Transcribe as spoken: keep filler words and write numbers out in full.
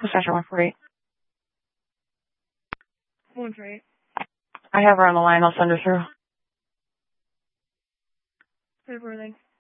Session one forty-eight. one forty-eight. I have her on the line. I'll send her through. Everything.